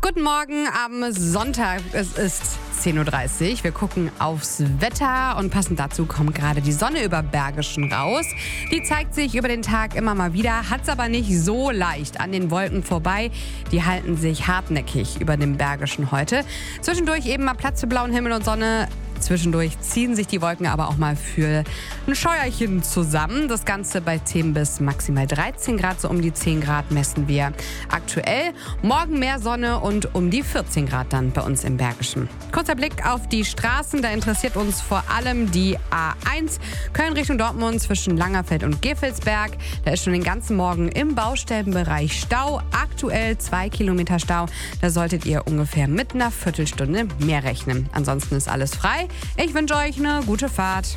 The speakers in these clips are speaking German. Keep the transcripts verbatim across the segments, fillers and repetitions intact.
Guten Morgen am Sonntag. Es ist zehn Uhr dreißig. Wir gucken aufs Wetter und passend dazu kommt gerade die Sonne über Bergischen raus. Die zeigt sich über den Tag immer mal wieder, hat es aber nicht so leicht an den Wolken vorbei. Die halten sich hartnäckig über dem Bergischen heute. Zwischendurch eben mal Platz für blauen Himmel und Sonne. Zwischendurch ziehen sich die Wolken aber auch mal für ein Scheuerchen zusammen. Das Ganze bei zehn bis maximal dreizehn Grad, so um die zehn Grad messen wir aktuell. Morgen mehr Sonne und um die vierzehn Grad dann bei uns im Bergischen. Kurzer Blick auf die Straßen, da interessiert uns vor allem die A eins. Köln Richtung Dortmund zwischen Langerfeld und Gevelsberg. Da ist schon den ganzen Morgen im Baustellenbereich Stau. Aktuell zwei Kilometer Stau. Da solltet ihr ungefähr mit einer Viertelstunde mehr rechnen. Ansonsten ist alles frei. Ich wünsche euch eine gute Fahrt.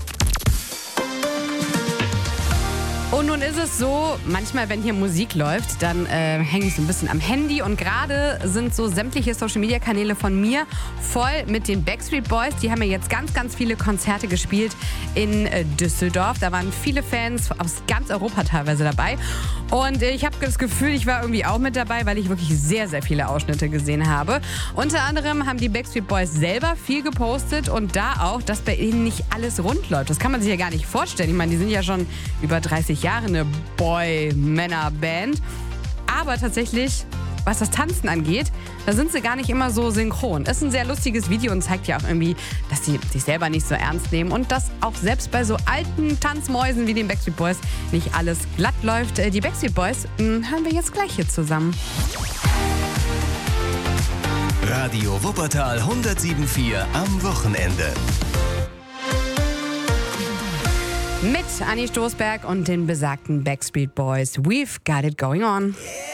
Und nun ist es so, manchmal, wenn hier Musik läuft, dann äh, hänge ich so ein bisschen am Handy. Und gerade sind so sämtliche Social-Media-Kanäle von mir voll mit den Backstreet Boys. Die haben ja jetzt ganz, ganz viele Konzerte gespielt in äh, Düsseldorf. Da waren viele Fans aus ganz Europa teilweise dabei. Und äh, ich habe das Gefühl, ich war irgendwie auch mit dabei, weil ich wirklich sehr, sehr viele Ausschnitte gesehen habe. Unter anderem haben die Backstreet Boys selber viel gepostet und da auch, dass bei ihnen nicht alles rund läuft. Das kann man sich ja gar nicht vorstellen. Ich meine, die sind ja schon über dreißig Jahre eine Boy-Männer-Band. Aber tatsächlich, was das Tanzen angeht, da sind sie gar nicht immer so synchron. Ist ein sehr lustiges Video und zeigt ja auch irgendwie, dass sie sich selber nicht so ernst nehmen und dass auch selbst bei so alten Tanzmäusen wie den Backstreet Boys nicht alles glatt läuft. Die Backstreet Boys mh, hören wir jetzt gleich hier zusammen. Radio Wuppertal hundertsieben Komma vier am Wochenende. Mit Anni Stoßberg und den besagten Backstreet Boys. We've got it going on.